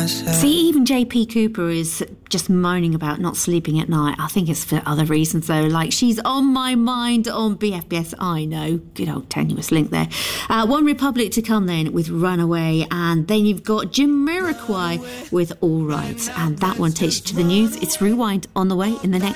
myself. See, even JP Cooper is just moaning about not sleeping at night. I think it's for other reasons, though. Like, she's on my mind on BFBS. I know. Good old tenuous link there. One Republic to come then with Runaway. And then you've got Jamiroquai with All Right. And that one takes you to the news. It's Rewind on the way in the next